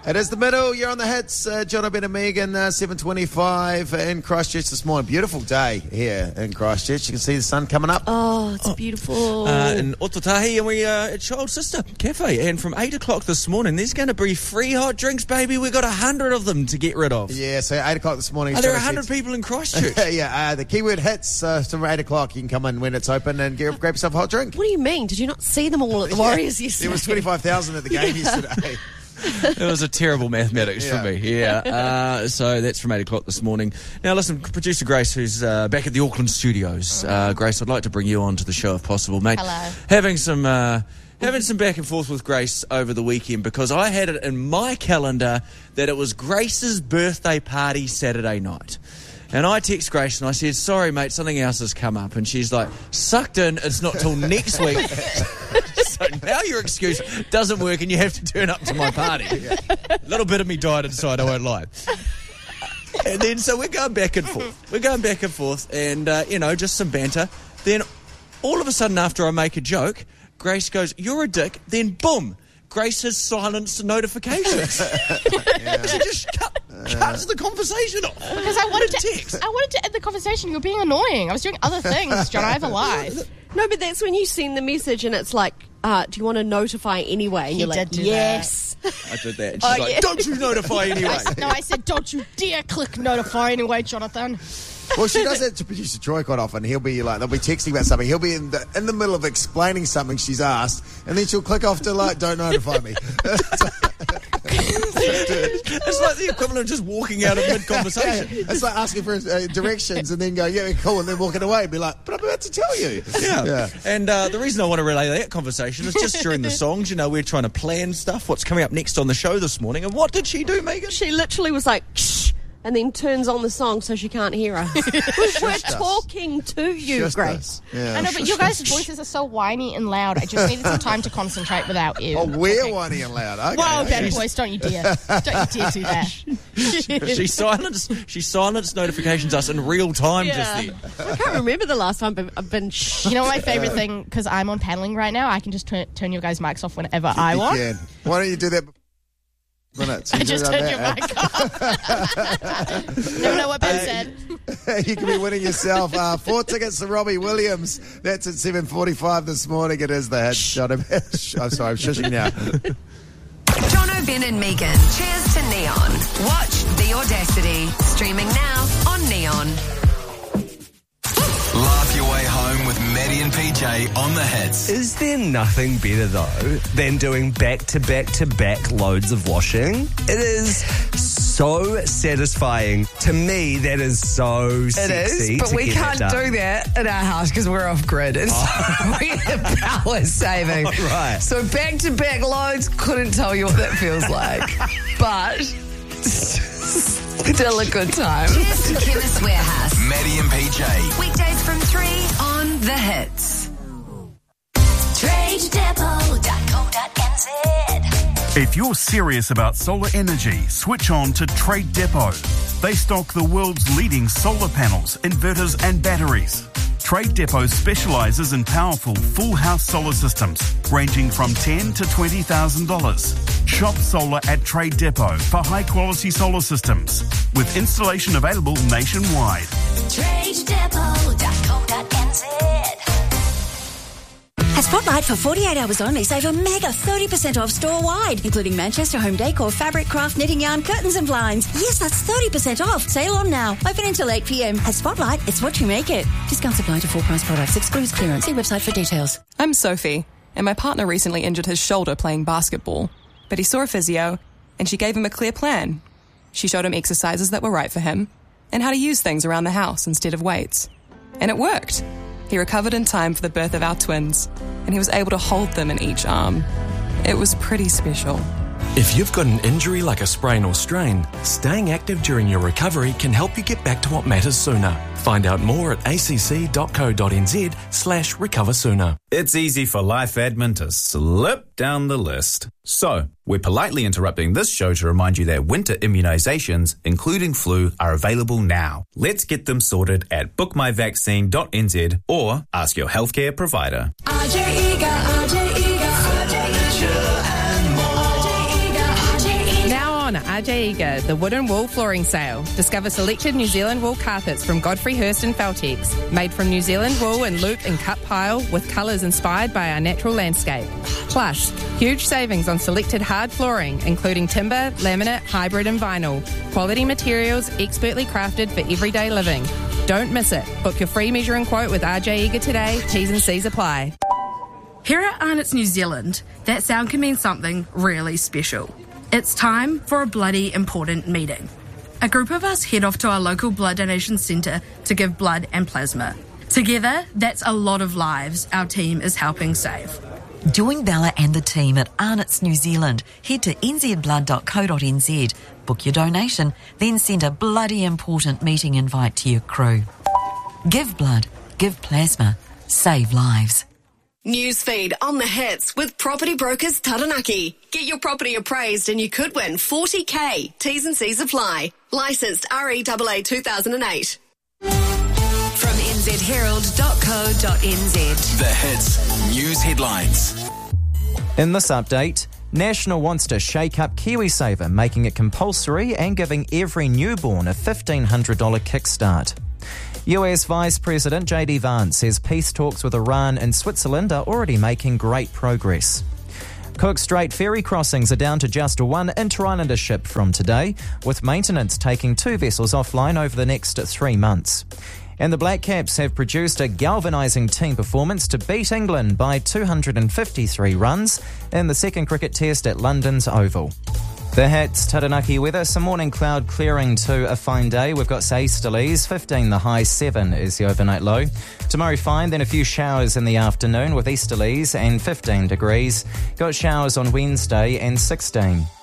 It is the middle. You're on the hits. John O'Ben and Megan, 7:25 in Christchurch this morning. Beautiful day here in Christchurch. You can see the sun coming up. Oh, it's beautiful. In Ototahi, and we at Child Sister Cafe. And from 8 o'clock this morning, there's going to be free hot drinks, baby. We've got 100 of them to get rid of. Yeah, so 8 o'clock this morning. Are there 100 people in Christchurch? Yeah, the keyword hits. So from 8 o'clock, you can come in when it's open and grab yourself a hot drink. What do you mean? Did you not see them all at the Warriors yesterday? There was 25,000 at the game yesterday. It was a terrible mathematics for me. Yeah. So that's from 8 o'clock this morning. Now, listen, producer Grace, who's back at the Auckland studios. Grace, I'd like to bring you on to the show if possible, mate. Hello. Having some back and forth with Grace over the weekend because I had it in my calendar that it was Grace's birthday party Saturday night. And I text Grace and I said, sorry, mate, something else has come up. And she's like, sucked in, it's not till next week. So now your excuse doesn't work and you have to turn up to my party. A little bit of me died inside, I won't lie. And then, so we're going back and forth. And, just some banter. Then, all of a sudden, after I make a joke, Grace goes, you're a dick. Then, boom, Grace has silenced notifications. She just cuts the conversation off. Because I wanted to end the conversation. You're being annoying. I was doing other things, John. I have a life. No, but that's when you send the message and it's like, do you want to notify anyway? And you're like, yes. I did that. And she's like, don't you notify anyway? I said, don't you dare click notify anyway, Jonathan. Well, she does that to producer Troy quite often. He'll be like, they'll be texting about something. He'll be in the middle of explaining something she's asked, and then she'll click off to like, don't notify me. It's like the equivalent of just walking out of mid-conversation. It's like asking for directions and then go, yeah, cool, and then walking away and be like, but I'm about to tell you. Yeah. And the reason I want to relay that conversation is just during the songs, we're trying to plan stuff, what's coming up next on the show this morning. And what did she do, Megan? She literally was like, shh, and then turns on the song so she can't hear us. We're talking to you, Grace. Yeah. I know, but your guys' voices are so whiny and loud. I just needed some time to concentrate without you. Oh, we're whiny and loud. Okay. Whoa, bad boys, don't you dare. Don't you dare do that. She silenced notifications us in real time just then. I can't remember the last time I've been shh. You know my favourite thing, because I'm on paneling right now, I can just turn your guys' mics off whenever I want. You can. Why don't you do that? Minutes. I just turned your mic off. Never know what Ben said. You can be winning yourself 4 tickets to Robbie Williams. That's at 7:45 this morning. It is the hits. John O'Ben. I'm sorry, I'm shushing now. John O'Ben and Megan. Cheers to Neon. Watch The Audacity. Streaming now on Neon. Laugh your way home with Maddie and PJ on the hits. Is there nothing better, though, than doing back-to-back-to-back loads of washing? It is so satisfying. To me, that is so sexy. It is, but we can't do that in our house because we're off-grid. So we have power saving. Oh, right. So back-to-back loads, couldn't tell you what that feels like. But still a good time. Cheers to Chemist Warehouse. Maddie and PJ. Weekdays from 3 on The Hits. TradeDepot.co.nz. If you're serious about solar energy, switch on to Trade Depot. They stock the world's leading solar panels, inverters and batteries. Trade Depot specialises in powerful full house solar systems ranging from $10,000 to $20,000. Shop solar at Trade Depot for high quality solar systems with installation available nationwide. TradeDepot.co.nz. At Spotlight, for 48 hours only, save a mega 30% off store-wide, including Manchester home decor, fabric, craft, knitting yarn, curtains and blinds. Yes, that's 30% off. Sale on now. Open until 8 p.m. At Spotlight, it's what you make it. Discounts apply to full price products. Excludes clearance. See website for details. I'm Sophie, and my partner recently injured his shoulder playing basketball. But he saw a physio, and she gave him a clear plan. She showed him exercises that were right for him, and how to use things around the house instead of weights. And it worked. He recovered in time for the birth of our twins, and he was able to hold them in each arm. It was pretty special. If you've got an injury like a sprain or strain, staying active during your recovery can help you get back to what matters sooner. Find out more at acc.co.nz/recover sooner. It's easy for life admin to slip down the list. So, we're politely interrupting this show to remind you that winter immunisations, including flu, are available now. Let's get them sorted at bookmyvaccine.nz or ask your healthcare provider. Now RJ Eager, the Wood and Wool Flooring Sale. Discover selected New Zealand wool carpets from Godfrey Hirst and Feltex, made from New Zealand wool in loop and cut pile with colours inspired by our natural landscape. Plus, huge savings on selected hard flooring, including timber, laminate, hybrid and vinyl. Quality materials expertly crafted for everyday living. Don't miss it. Book your free measuring quote with RJ Eager today. T's and C's apply. Here at Arnott's New Zealand, that sound can mean something really special. It's time for a bloody important meeting. A group of us head off to our local blood donation centre to give blood and plasma. Together, that's a lot of lives our team is helping save. Join Bella and the team at Arnott's New Zealand. Head to nzblood.co.nz, book your donation, then send a bloody important meeting invite to your crew. Give blood, give plasma, save lives. Newsfeed on the hits with Property Brokers Taranaki. Get your property appraised and you could win $40,000. T's and C's apply. Licensed REAA 2008. From nzherald.co.nz. The hits news headlines. In this update, National wants to shake up KiwiSaver, making it compulsory and giving every newborn a $1,500 kickstart. US Vice President J.D. Vance says peace talks with Iran and Switzerland are already making great progress. Cook Strait ferry crossings are down to just one inter-islander ship from today, with maintenance taking 2 vessels offline over the next 3 months. And the Black Caps have produced a galvanising team performance to beat England by 253 runs in the second cricket test at London's Oval. The hits, Taranaki weather, some morning cloud clearing to a fine day. We've got easterlies, 15 the high, 7 is the overnight low. Tomorrow fine, then a few showers in the afternoon with easterlies and 15 degrees. Got showers on Wednesday and 16.